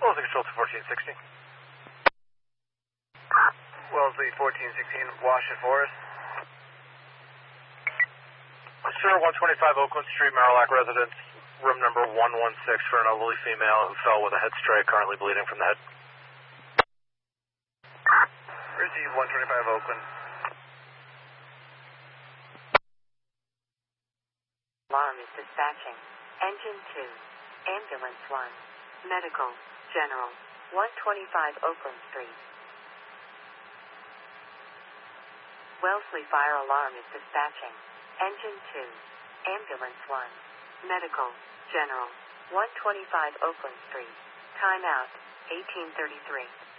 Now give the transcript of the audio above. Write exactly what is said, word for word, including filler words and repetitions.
Wellesley Control to fourteen sixty. Wellesley fourteen sixteen, Washington Forest. Sir, one twenty-five Oakland Street, Marillac residence, room number one one six for an elderly female who fell with a head strike, currently bleeding from the head. Receive one twenty-five Oakland. Alarm is dispatching. Engine two. Ambulance one. Medical. General. one twenty-five Oakland Street. Wellesley fire alarm is dispatching. Engine two. Ambulance one. Medical. General. one twenty-five Oakland Street. Timeout. eighteen thirty-three.